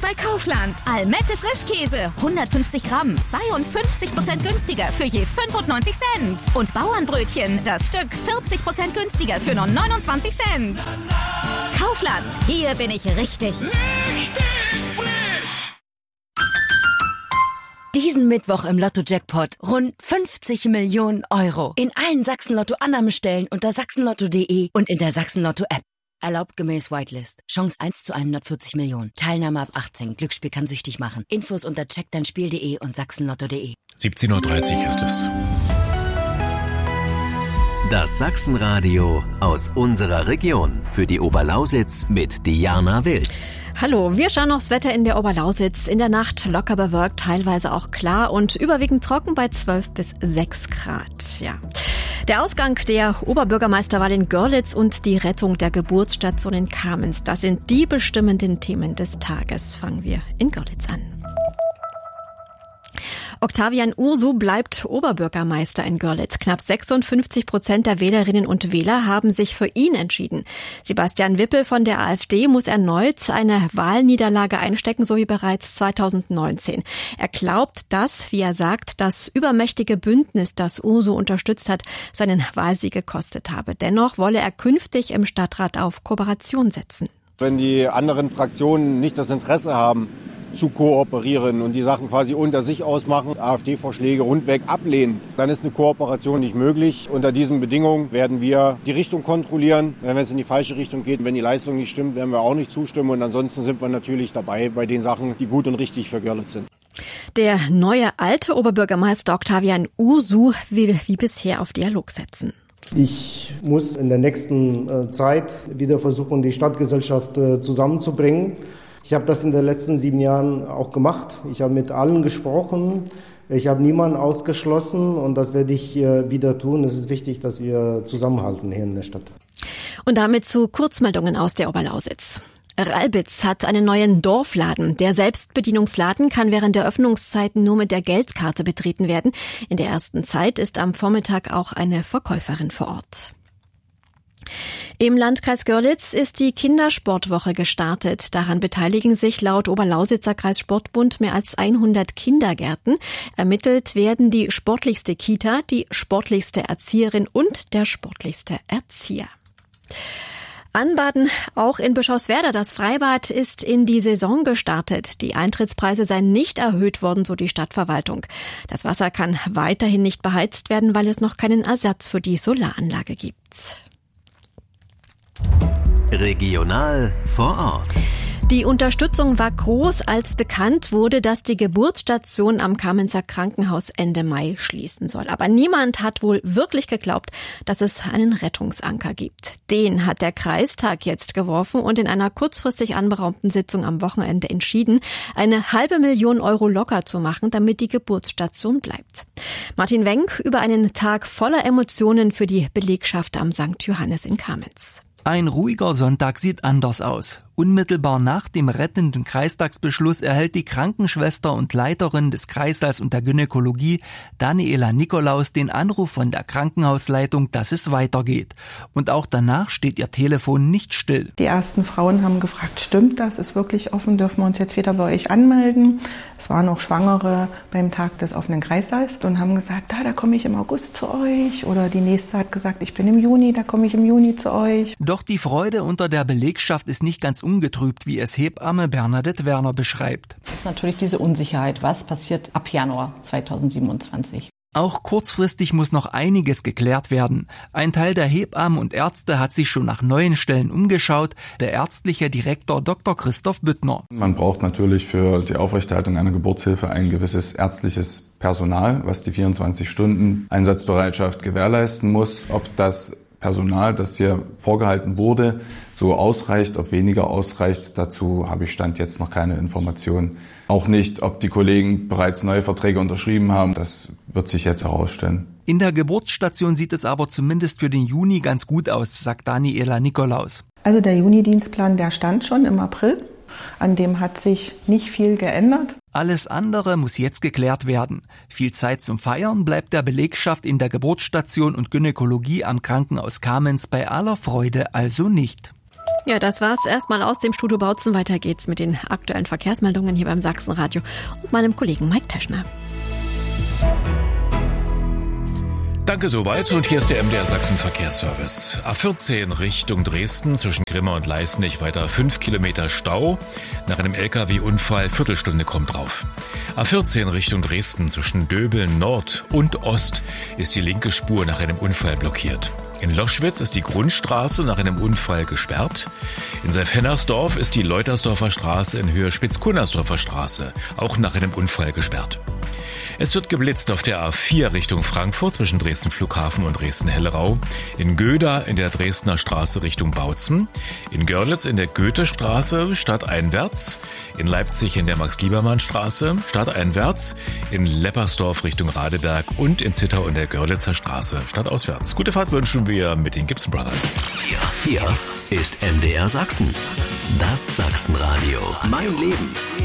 bei Kaufland. Almette Frischkäse, 150 Gramm, 52% günstiger für je 95 Cent. Und Bauernbrötchen, das Stück 40% günstiger für nur 29 Cent. Kaufland, hier bin ich richtig. Richtig frisch! Diesen Mittwoch im Lotto-Jackpot rund 50 Millionen Euro. In allen Sachsen-Lotto-Annahmestellen unter sachsenlotto.de und in der Sachsen-Lotto-App. Erlaubt gemäß Whitelist. Chance 1 zu 140 Millionen. Teilnahme ab 18. Glücksspiel kann süchtig machen. Infos unter checkdeinspiel.de und sachsenlotto.de. 17:30 Uhr ist es. Das Sachsenradio aus unserer Region. Für die Oberlausitz mit Diana Wild. Hallo, wir schauen aufs Wetter in der Oberlausitz. In der Nacht locker bewölkt, teilweise auch klar und überwiegend trocken bei 12 bis 6 Grad. Ja. Der Ausgang der Oberbürgermeisterwahl in Görlitz und die Rettung der Geburtsstation in Kamenz, das sind die bestimmenden Themen des Tages. Fangen wir in Görlitz an. Octavian Ursu bleibt Oberbürgermeister in Görlitz. Knapp 56% der Wählerinnen und Wähler haben sich für ihn entschieden. Sebastian Wippel von der AfD muss erneut eine Wahlniederlage einstecken, so wie bereits 2019. Er glaubt, dass, wie er sagt, das übermächtige Bündnis, das Ursu unterstützt hat, seinen Wahlsieg gekostet habe. Dennoch wolle er künftig im Stadtrat auf Kooperation setzen. Wenn die anderen Fraktionen nicht das Interesse haben, zu kooperieren und die Sachen quasi unter sich ausmachen, AfD-Vorschläge rundweg ablehnen, dann ist eine Kooperation nicht möglich. Unter diesen Bedingungen werden wir die Richtung kontrollieren. Wenn es in die falsche Richtung geht, wenn die Leistung nicht stimmt, werden wir auch nicht zustimmen. Und ansonsten sind wir natürlich dabei bei den Sachen, die gut und richtig für Görlitz sind. Der neue alte Oberbürgermeister Octavian Ursu will wie bisher auf Dialog setzen. Ich muss in der nächsten Zeit wieder versuchen, die Stadtgesellschaft zusammenzubringen. Ich habe das in den letzten 7 Jahren auch gemacht. Ich habe mit allen gesprochen. Ich habe niemanden ausgeschlossen und das werde ich wieder tun. Es ist wichtig, dass wir zusammenhalten hier in der Stadt. Und damit zu Kurzmeldungen aus der Oberlausitz. Ralbitz hat einen neuen Dorfladen. Der Selbstbedienungsladen kann während der Öffnungszeiten nur mit der Geldkarte betreten werden. In der ersten Zeit ist am Vormittag auch eine Verkäuferin vor Ort. Im Landkreis Görlitz ist die Kindersportwoche gestartet. Daran beteiligen sich laut Oberlausitzer Kreissportbund mehr als 100 Kindergärten. Ermittelt werden die sportlichste Kita, die sportlichste Erzieherin und der sportlichste Erzieher. Anbaden auch in Bischofswerda. Das Freibad ist in die Saison gestartet. Die Eintrittspreise seien nicht erhöht worden, so die Stadtverwaltung. Das Wasser kann weiterhin nicht beheizt werden, weil es noch keinen Ersatz für die Solaranlage gibt. Regional vor Ort. Die Unterstützung war groß, als bekannt wurde, dass die Geburtsstation am Kamenzer Krankenhaus Ende Mai schließen soll. Aber niemand hat wohl wirklich geglaubt, dass es einen Rettungsanker gibt. Den hat der Kreistag jetzt geworfen und in einer kurzfristig anberaumten Sitzung am Wochenende entschieden, eine 500.000 Euro locker zu machen, damit die Geburtsstation bleibt. Martin Wenk über einen Tag voller Emotionen für die Belegschaft am St. Johannes in Kamenz. Ein ruhiger Sonntag sieht anders aus. Unmittelbar nach dem rettenden Kreistagsbeschluss erhält die Krankenschwester und Leiterin des Kreißsaals und der Gynäkologie, Daniela Nikolaus, den Anruf von der Krankenhausleitung, dass es weitergeht. Und auch danach steht ihr Telefon nicht still. Die ersten Frauen haben gefragt, stimmt das? Ist wirklich offen? Dürfen wir uns jetzt wieder bei euch anmelden? Es waren noch Schwangere beim Tag des offenen Kreissaals und haben gesagt, da komme ich im August zu euch. Oder die nächste hat gesagt, ich bin im Juni, da komme ich im Juni zu euch. Doch die Freude unter der Belegschaft ist nicht ganz ungetrübt, wie es Hebamme Bernadette Werner beschreibt. Das ist natürlich diese Unsicherheit. Was passiert ab Januar 2027? Auch kurzfristig muss noch einiges geklärt werden. Ein Teil der Hebammen und Ärzte hat sich schon nach neuen Stellen umgeschaut. Der ärztliche Direktor Dr. Christoph Büttner. Man braucht natürlich für die Aufrechterhaltung einer Geburtshilfe ein gewisses ärztliches Personal, was die 24-Stunden-Einsatzbereitschaft gewährleisten muss. Ob das Personal, das hier vorgehalten wurde, so ausreicht, ob weniger ausreicht, dazu habe ich Stand jetzt noch keine Informationen. Auch nicht, ob die Kollegen bereits neue Verträge unterschrieben haben, das wird sich jetzt herausstellen. In der Geburtsstation sieht es aber zumindest für den Juni ganz gut aus, sagt Daniela Nikolaus. Also der Juni-Dienstplan, der stand schon im April. An dem hat sich nicht viel geändert. Alles andere muss jetzt geklärt werden. Viel Zeit zum Feiern bleibt der Belegschaft in der Geburtsstation und Gynäkologie am Krankenhaus Kamenz bei aller Freude also nicht. Ja, das war's erstmal aus dem Studio Bautzen. Weiter geht's mit den aktuellen Verkehrsmeldungen hier beim Sachsenradio und meinem Kollegen Mike Teschner. Danke soweit und hier ist der MDR Sachsen Verkehrsservice. A14 Richtung Dresden zwischen Grimma und Leißnich weiter 5 Kilometer Stau. Nach einem LKW-Unfall Viertelstunde kommt drauf. A14 Richtung Dresden zwischen Döbeln Nord und Ost ist die linke Spur nach einem Unfall blockiert. In Loschwitz ist die Grundstraße nach einem Unfall gesperrt. In Seif-Hennersdorf ist die Leutersdorfer Straße in Höhe Spitz-Kunnersdorfer Straße auch nach einem Unfall gesperrt. Es wird geblitzt auf der A4 Richtung Frankfurt zwischen Dresden Flughafen und Dresden-Hellerau, in Göda in der Dresdner Straße Richtung Bautzen, in Görlitz in der Goethestraße stadteinwärts, in Leipzig in der Max-Liebermann-Straße stadteinwärts, in Leppersdorf Richtung Radeberg und in Zittau in der Görlitzer Straße stadtauswärts. Gute Fahrt wünschen wir mit den Gibson Brothers. Hier ist MDR Sachsen. Das Sachsenradio. Mein Leben.